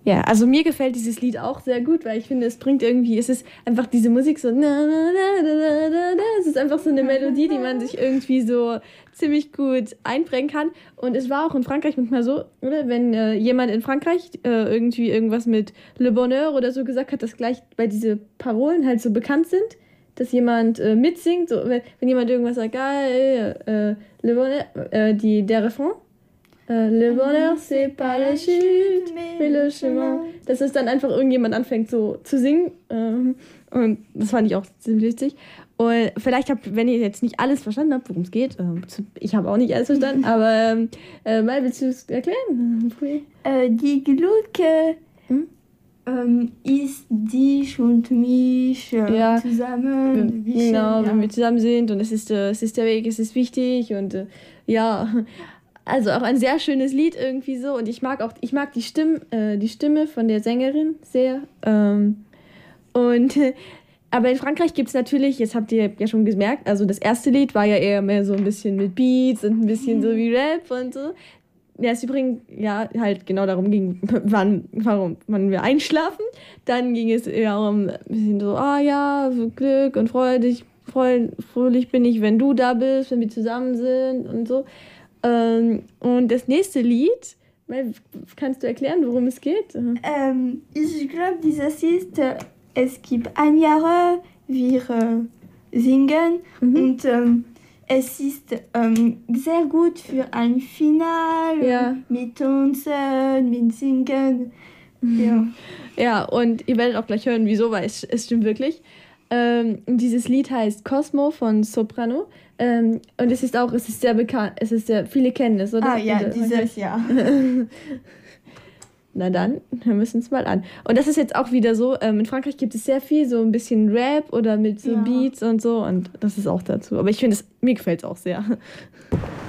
Ja, also mir gefällt dieses Lied auch sehr gut, weil ich finde, es ist einfach diese Musik so, na, na, na, na, na, na, na. Es ist einfach so eine Melodie, die man sich irgendwie so ziemlich gut einprägen kann. Und es war auch in Frankreich manchmal so, oder? Wenn jemand in Frankreich irgendwie irgendwas mit Le Bonheur oder so gesagt hat, dass gleich, weil diese Parolen halt so bekannt sind, dass jemand mitsingt, so, wenn jemand irgendwas sagt, Le Bonheur, der Refrain. Le bonheur, c'est pas la chute, mais le chemin. Dass es dann einfach irgendjemand anfängt so zu singen. Und das fand ich auch ziemlich lustig. Und vielleicht wenn ihr jetzt nicht alles verstanden habt, worum es geht, ich habe auch nicht alles verstanden, aber mal willst du es erklären? Die Glucke ist dich und mich zusammen. Genau, wenn wir zusammen sind und es ist der Weg, es ist wichtig und ja. Also auch ein sehr schönes Lied irgendwie so und ich mag die Stimme von der Sängerin sehr. Aber in Frankreich gibt es natürlich, jetzt habt ihr ja schon gemerkt, also das erste Lied war ja eher mehr so ein bisschen mit Beats und ein bisschen so wie Rap und so. Ja, es übrigens ja halt genau darum ging, wann wir einschlafen. Dann ging es eher um ein bisschen so, so Glück und fröhlich bin ich, wenn du da bist, wenn wir zusammen sind und so. Und das nächste Lied, kannst du erklären, worum es geht? Ich glaube, dieses ist, es gibt ein Jahr, wir singen und es ist sehr gut für ein Finale mit Tanzen, mit Singen. Ja, und ihr werdet auch gleich hören, wieso, weil es stimmt wirklich. Dieses Lied heißt Cosmo von Soprano. Und es ist sehr bekannt, viele kennen es, oder? Dieses Jahr. Na dann, hören wir es uns mal an. Und das ist jetzt auch wieder so, in Frankreich gibt es sehr viel, so ein bisschen Rap oder mit so Beats und so und das ist auch dazu. Aber ich finde, mir gefällt es auch sehr.